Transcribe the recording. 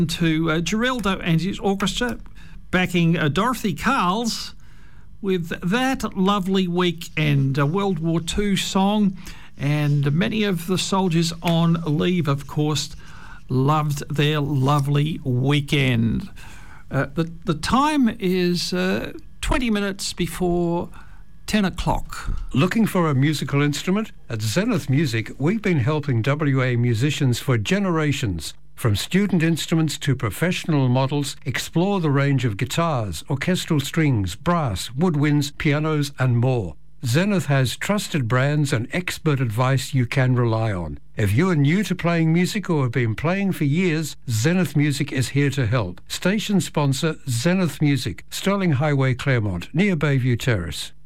To Geraldo and his orchestra backing Dorothy Carles with That Lovely Weekend, a World War II song, and many of the soldiers on leave, of course, loved their lovely weekend. The time is 20 minutes before 10 o'clock. Looking for a musical instrument? At Zenith Music, we've been helping WA musicians for generations. From student instruments to professional models, explore the range of guitars, orchestral strings, brass, woodwinds, pianos and more. Zenith has trusted brands and expert advice you can rely on. If you are new to playing music or have been playing for years, Zenith Music is here to help. Station sponsor Zenith Music, Sterling Highway, Claremont, near Bayview Terrace.